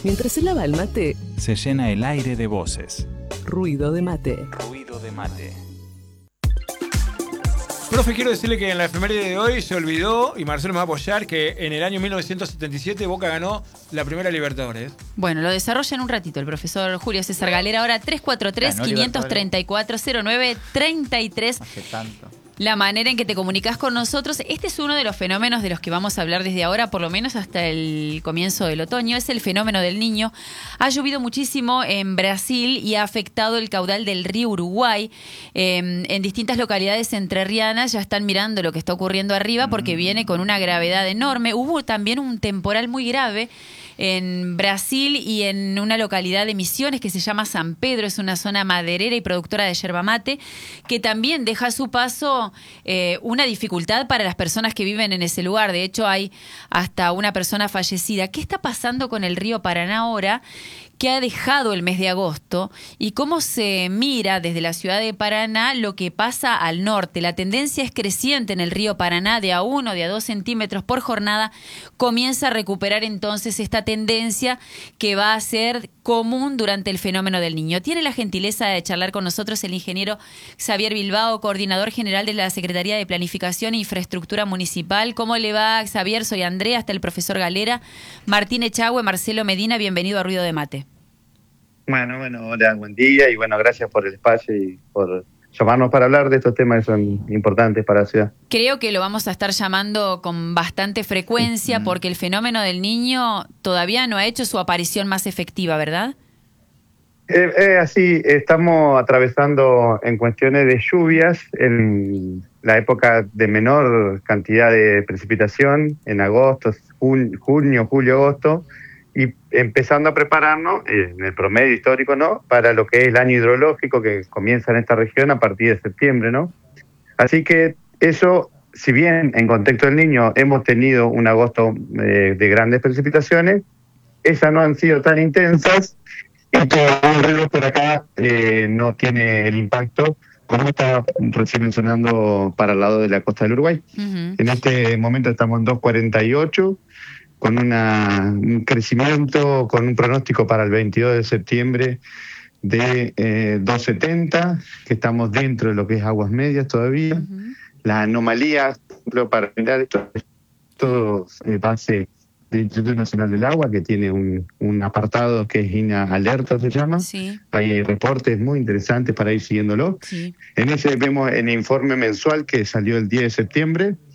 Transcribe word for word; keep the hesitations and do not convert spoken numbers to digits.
Mientras se lava el mate, se llena el aire de voces. Ruido de mate. Ruido de mate. Profe, quiero decirle que en la efeméride de hoy se olvidó, y Marcelo me va a apoyar, que en el año mil novecientos setenta y siete Boca ganó la primera Libertadores. Bueno, lo desarrolla en un ratito el profesor Julio César Galera. Ahora tres cuatro tres, cinco tres cuatro, cero nueve tres tres. Hace tanto. La manera en que te comunicas con nosotros. Este es uno de los fenómenos de los que vamos a hablar desde ahora, por lo menos hasta el comienzo del otoño. Es el fenómeno del Niño. Ha llovido muchísimo en Brasil y ha afectado el caudal del río Uruguay. Eh, en distintas localidades entrerrianas ya están mirando lo que está ocurriendo arriba porque viene con una gravedad enorme. Hubo también un temporal muy grave en Brasil y en una localidad de Misiones que se llama San Pedro, es una zona maderera y productora de yerba mate, que también deja a su paso eh, una dificultad para las personas que viven en ese lugar. De hecho, hay hasta una persona fallecida. ¿Qué está pasando con el río Paraná ahora? ¿Qué ha dejado el mes de agosto? ¿Y cómo se mira desde la ciudad de Paraná lo que pasa al norte? La tendencia es creciente en el río Paraná, de a uno, de a dos centímetros por jornada. Comienza a recuperar entonces esta tendencia que va a ser común durante el fenómeno del Niño. Tiene la gentileza de charlar con nosotros el ingeniero Xavier Bilbao, coordinador general de la Secretaría de Planificación e Infraestructura Municipal. ¿Cómo le va, Xavier? Soy Andrea, hasta el profesor Galera, Martín Echagüe, Marcelo Medina. Bienvenido a Ruido de Mate. Bueno, bueno, hola, buen día y bueno, gracias por el espacio y por llamarnos para hablar de estos temas que son importantes para la ciudad. Creo que lo vamos a estar llamando con bastante frecuencia sí. porque el fenómeno del Niño todavía no ha hecho su aparición más efectiva, ¿verdad? Eh, eh, así, estamos atravesando en cuestiones de lluvias en la época de menor cantidad de precipitación, en agosto, jun- junio, julio, agosto, y empezando a prepararnos, eh, en el promedio histórico, ¿no?, para lo que es el año hidrológico que comienza en esta región a partir de septiembre, ¿no? Así que eso, si bien en contexto del Niño hemos tenido un agosto eh, de grandes precipitaciones, esas no han sido tan intensas y todo el río por acá eh, no tiene el impacto como está recién mencionando para el lado de la costa del Uruguay. Uh-huh. En este momento estamos en dos cuarenta y ocho, con una, un crecimiento, con un pronóstico para el veintidós de septiembre de eh, dos setenta, que estamos dentro de lo que es aguas medias todavía. Uh-huh. La anomalía, por ejemplo, para mirar esto, esto es base del Instituto Nacional del Agua, que tiene un, un apartado que es INA Alerta, se llama. Sí. Hay reportes muy interesantes para ir siguiéndolo. Sí. En ese vemos el informe mensual que salió el diez de septiembre,